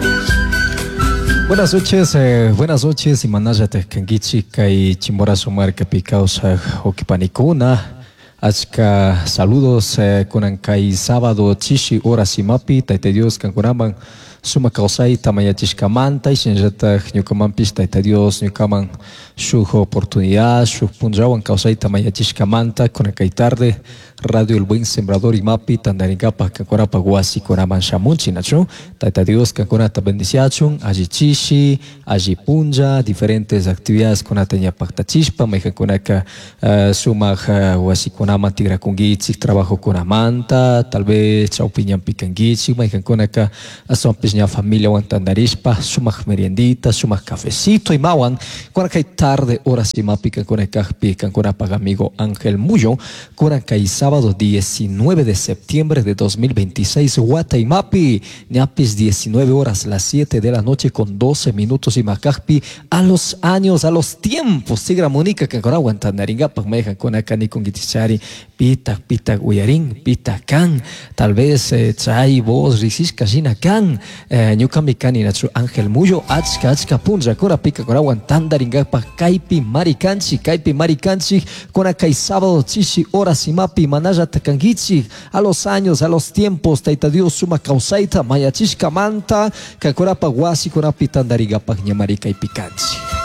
Buenas noches, Imanayate Kangichi, Kai Chimbora Sumar Capicaos, Okipanicuna. Achka saludos kunan kai sábado chishi hora simapi taita Dios kankunaman suma kausay tamayachishkamanta ishinjata ñukamanpish taita Dios ñukaman shuk oportunidad shuk punjawan kausay tamayachishkamanta kunan kai tarde Radio El Buen Sembrador imapi tandaringapa kankunapa wasi kunaman shamunchi nachu taita Dios kankunata bendiciachun alli chishi alli punja diferentes actividades kunata ñapaktachishpa may kankunaka sumak wasi kunaman tigrakungichik trabajo kunamanta tal vez chawpi ñampikangichik may kankunaka asonpish ña familia wan tandarishpa sumak meriendita sumak cafecito imawan kunan kay tarde horas imapi kankunakajpi kankunapag amigo Ángel Mullo kunan kay sábado 19 de septiembre de 2026 Guataimapi ñapis 19 horas las 7 de la noche con 12 minutos y macajpi a los años a los tiempos sigra monica kankunawan tandaringapag may kankunaka ni kungitichari pita uyarin pita kan tal vez chay voz risishka shina kan ñukami kani nachu Ángel Mullo achka punja kuna pika kunawan tandaringapag kaypi marikanchi kuna kay sábado chishi horas imapi manalla takangichi a los años a los tiempos taita Dios suma kausaita mayachishka manta kankunapag wasi kunapi tandaringapag ñamari kaypi kanchi